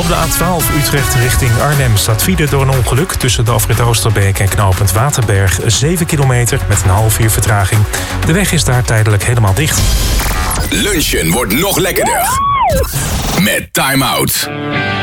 Op de A12 Utrecht richting Arnhem staat file door een ongeluk tussen de afrit Oosterbeek en knooppunt Waterberg. 7 kilometer met een half uur vertraging. De weg is daar tijdelijk helemaal dicht. Lunchen wordt nog lekkerder met Time Out.